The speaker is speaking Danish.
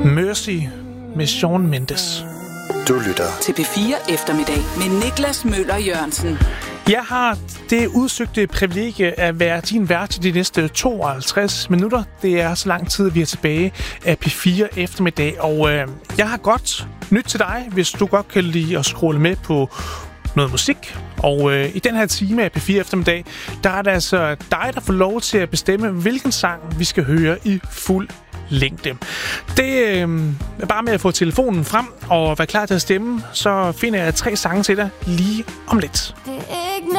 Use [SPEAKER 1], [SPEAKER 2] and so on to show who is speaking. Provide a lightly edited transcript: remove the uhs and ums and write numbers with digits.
[SPEAKER 1] Mercy med Shawn Mendes.
[SPEAKER 2] Du lytter
[SPEAKER 3] til P4 Eftermiddag med Niklas Møller Jørgensen.
[SPEAKER 1] Jeg har det udsøgte privilegie at være din vært til de næste 52 minutter. Det er så lang tid, vi er tilbage af P4 Eftermiddag. Og jeg har godt nyt til dig, hvis du godt kan lide at scrolle med på noget musik. Og i den her time af P4 Eftermiddag, der er det altså dig, der får lov til at bestemme, hvilken sang vi skal høre i fuld længde. Det er bare med at få telefonen frem og være klar til at stemme, så finder jeg 3 sange til dig lige om lidt.